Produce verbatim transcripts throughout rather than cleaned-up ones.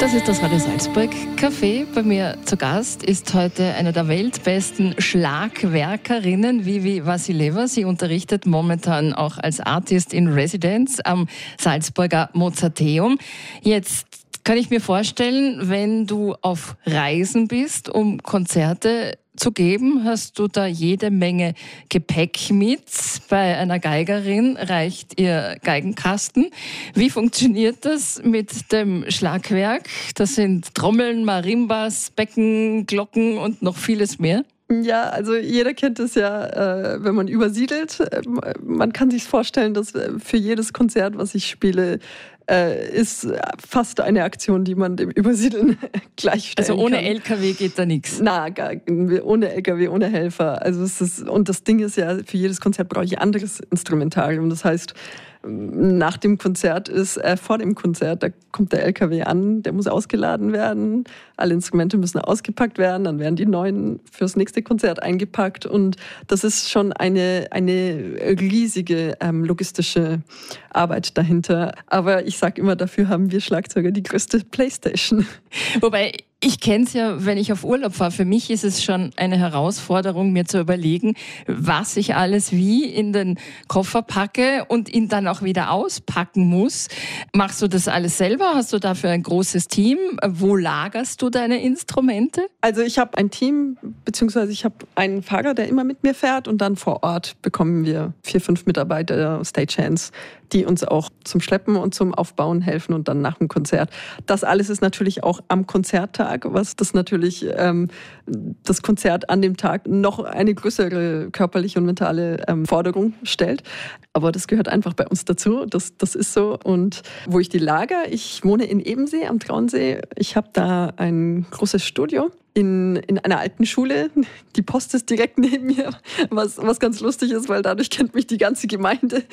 Das ist das Radio Salzburg Café. Bei mir zu Gast ist heute eine der weltbesten Schlagwerkerinnen, Vivi Vassileva. Sie unterrichtet momentan auch als Artist in Residence am Salzburger Mozarteum. Jetzt kann ich mir vorstellen, wenn du auf Reisen bist, um Konzerte zu geben, hast du da jede Menge Gepäck mit. Bei einer Geigerin reicht ihr Geigenkasten. Wie funktioniert das mit dem Schlagwerk? Das sind Trommeln, Marimbas, Becken, Glocken und noch vieles mehr. Ja, also jeder kennt es ja, äh, wenn man übersiedelt. Man kann sich vorstellen, dass für jedes Konzert, was ich spiele, äh, ist fast eine Aktion, die man dem Übersiedeln gleichstellen kann. Also ohne kann. L K W geht da nichts? Na, gar, ohne L K W, ohne Helfer. Also es ist, und das Ding ist ja, für jedes Konzert brauche ich anderes Instrumentarium. Das heißt, nach dem Konzert ist, äh, vor dem Konzert, da kommt der L K W an, der muss ausgeladen werden, alle Instrumente müssen ausgepackt werden, dann werden die neuen fürs nächste Konzert eingepackt und das ist schon eine, eine riesige ähm, logistische Arbeit dahinter. Aber ich sage immer, dafür haben wir Schlagzeuger die größte Playstation. Wobei, ich kenne es ja, wenn ich auf Urlaub fahre. Für mich ist es schon eine Herausforderung, mir zu überlegen, was ich alles wie in den Koffer packe und ihn dann auch wieder auspacken muss. Machst du das alles selber? Hast du dafür ein großes Team? Wo lagerst du deine Instrumente? Also ich habe ein Team, beziehungsweise ich habe einen Fahrer, der immer mit mir fährt und dann vor Ort bekommen wir vier, fünf Mitarbeiter, Stagehands, die uns auch zum Schleppen und zum Aufbauen helfen und dann nach dem Konzert. Das alles ist natürlich auch am Konzerttag, was das natürlich ähm, das Konzert an dem Tag noch eine größere körperliche und mentale ähm, Forderung stellt. Aber das gehört einfach bei uns dazu, das, das ist so. Und wo ich die lager, ich wohne in Ebensee am Traunsee. Ich habe da ein großes Studio in, in einer alten Schule. Die Post ist direkt neben mir, was, was ganz lustig ist, weil dadurch kennt mich die ganze Gemeinde.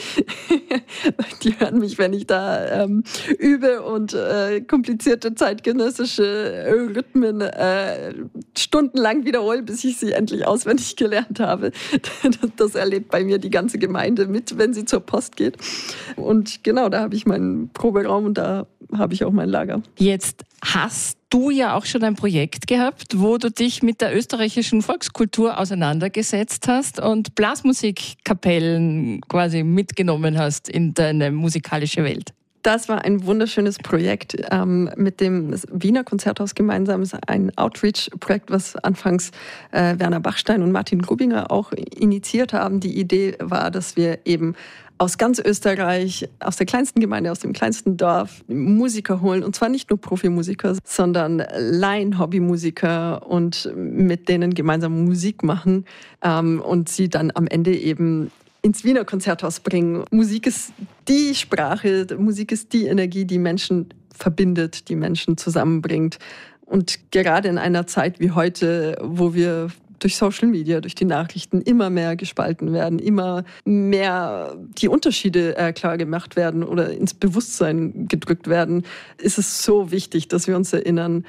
Die hören mich, wenn ich da ähm, übe und äh, komplizierte zeitgenössische Rhythmen äh, stundenlang wiederhole, bis ich sie endlich auswendig gelernt habe. Das erlebt bei mir die ganze Gemeinde mit, wenn sie zur Post geht. Und genau, da habe ich meinen Proberaum und da habe ich auch mein Lager. Jetzt hast du ja auch schon ein Projekt gehabt, wo du dich mit der österreichischen Volkskultur auseinandergesetzt hast und Blasmusikkapellen quasi mitgenommen hast in deine musikalische Welt. Das war ein wunderschönes Projekt ähm, mit dem Wiener Konzerthaus gemeinsam. Es ist ein Outreach-Projekt, was anfangs äh, Werner Bachstein und Martin Grubinger auch initiiert haben. Die Idee war, dass wir eben aus ganz Österreich, aus der kleinsten Gemeinde, aus dem kleinsten Dorf Musiker holen. Und zwar nicht nur Profimusiker, sondern Laien-Hobbymusiker und mit denen gemeinsam Musik machen ähm, und sie dann am Ende eben ins Wiener Konzerthaus bringen. Musik ist die Sprache, Musik ist die Energie, die Menschen verbindet, die Menschen zusammenbringt. Und gerade in einer Zeit wie heute, wo wir durch Social Media, durch die Nachrichten immer mehr gespalten werden, immer mehr die Unterschiede äh, klar gemacht werden oder ins Bewusstsein gedrückt werden, ist es so wichtig, dass wir uns erinnern,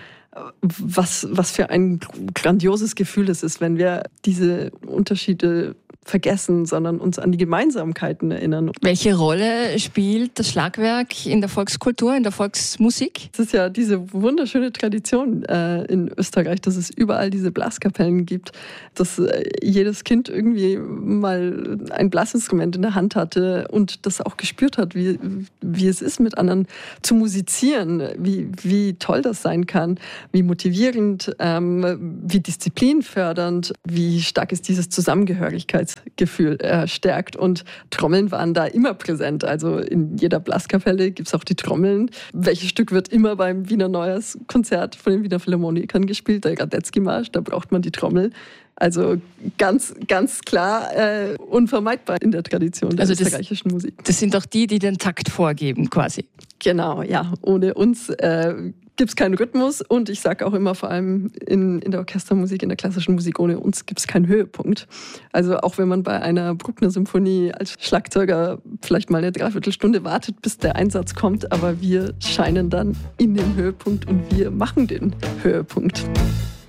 was, was für ein grandioses Gefühl es ist, wenn wir diese Unterschiede vergessen, sondern uns an die Gemeinsamkeiten erinnern. Welche Rolle spielt das Schlagwerk in der Volkskultur, in der Volksmusik? Es ist ja diese wunderschöne Tradition äh, in Österreich, dass es überall diese Blaskapellen gibt, dass äh, jedes Kind irgendwie mal ein Blasinstrument in der Hand hatte und das auch gespürt hat, wie, wie es ist, mit anderen zu musizieren, wie, wie toll das sein kann, wie motivierend, ähm, wie disziplinfördernd, wie stark ist dieses Zusammengehörigkeitsgefühl äh, stärkt. Und Trommeln waren da immer präsent. Also in jeder Blaskapelle gibt es auch die Trommeln. Welches Stück wird immer beim Wiener Neujahrskonzert von den Wiener Philharmonikern gespielt? Der Radetzky-Marsch, da braucht man die Trommel. Also ganz, ganz klar äh, unvermeidbar in der Tradition der also das, österreichischen Musik. Das sind auch die, die den Takt vorgeben quasi. Genau, ja. Ohne uns äh, gibt es keinen Rhythmus und ich sage auch immer, vor allem in, in der Orchestermusik, in der klassischen Musik, ohne uns gibt es keinen Höhepunkt. Also auch wenn man bei einer Bruckner-Symphonie als Schlagzeuger vielleicht mal eine Dreiviertelstunde wartet, bis der Einsatz kommt, aber wir scheinen dann in den Höhepunkt und wir machen den Höhepunkt.